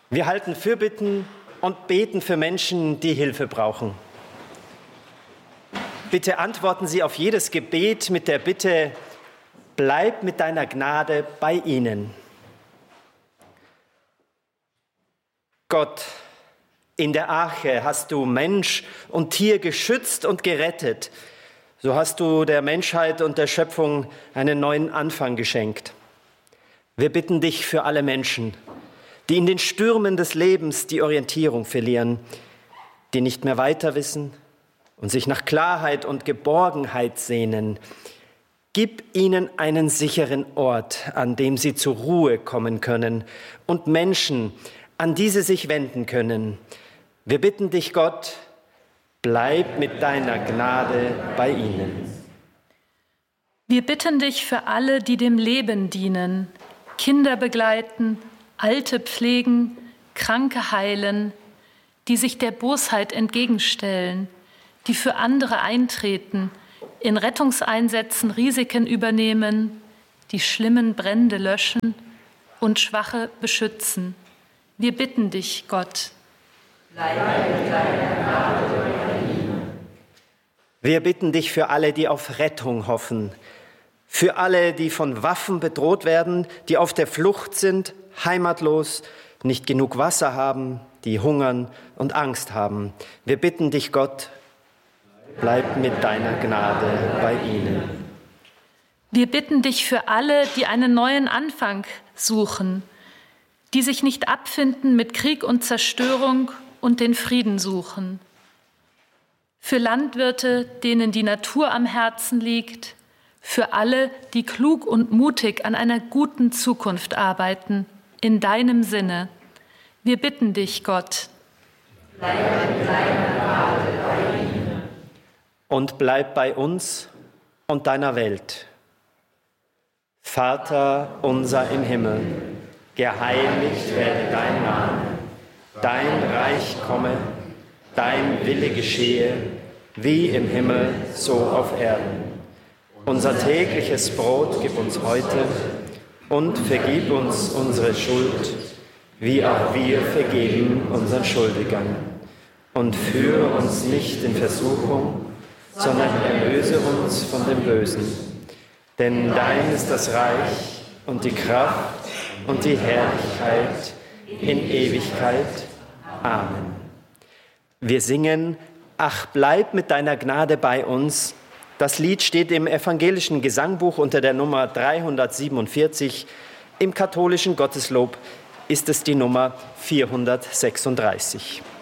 Wir halten Fürbitten und beten für Menschen, die Hilfe brauchen. Bitte antworten Sie auf jedes Gebet mit der Bitte: Bleib mit deiner Gnade bei ihnen. Gott, in der Arche hast du Mensch und Tier geschützt und gerettet. So hast du der Menschheit und der Schöpfung einen neuen Anfang geschenkt. Wir bitten dich für alle Menschen, die in den Stürmen des Lebens die Orientierung verlieren, die nicht mehr weiter wissen und sich nach Klarheit und Geborgenheit sehnen. Gib ihnen einen sicheren Ort, an dem sie zur Ruhe kommen können und Menschen, an die sie sich wenden können. Wir bitten dich, Gott, bleib mit deiner Gnade bei ihnen. Wir bitten dich für alle, die dem Leben dienen, Kinder begleiten, Alte pflegen, Kranke heilen, die sich der Bosheit entgegenstellen, die für andere eintreten, in Rettungseinsätzen Risiken übernehmen, die schlimmen Brände löschen und Schwache beschützen. Wir bitten dich, Gott. Wir bitten dich für alle, die auf Rettung hoffen, für alle, die von Waffen bedroht werden, die auf der Flucht sind, heimatlos, nicht genug Wasser haben, die hungern und Angst haben. Wir bitten dich, Gott, bleib mit deiner Gnade bei ihnen. Wir bitten dich für alle, die einen neuen Anfang suchen, die sich nicht abfinden mit Krieg und Zerstörung und den Frieden suchen. Für Landwirte, denen die Natur am Herzen liegt, für alle, die klug und mutig an einer guten Zukunft arbeiten, in deinem Sinne. Wir bitten dich, Gott. Bleib mit deiner Gnade bei ihnen. Und bleib bei uns und deiner Welt. Vater unser im Himmel, geheiligt werde dein Name, dein Reich komme, dein Wille geschehe, wie im Himmel, so auf Erden. Unser tägliches Brot gib uns heute und vergib uns unsere Schuld, wie auch wir vergeben unseren Schuldigern. Und führe uns nicht in Versuchung, sondern erlöse uns von dem Bösen. Denn dein ist das Reich und die Kraft und die Herrlichkeit in Ewigkeit. Amen. Wir singen: Ach, bleib mit deiner Gnade bei uns. Das Lied steht im evangelischen Gesangbuch unter der Nummer 347. Im katholischen Gotteslob ist es die Nummer 436.